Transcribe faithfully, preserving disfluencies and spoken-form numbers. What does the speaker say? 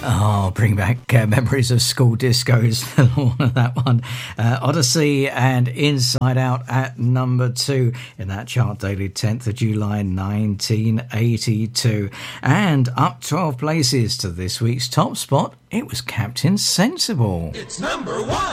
Oh, bring back uh, memories of school discos, that one. Uh, Odyssey and Inside Out at number two in that chart dated tenth of July nineteen eighty-two. And up twelve places to this week's top spot, it was Captain Sensible. It's number one!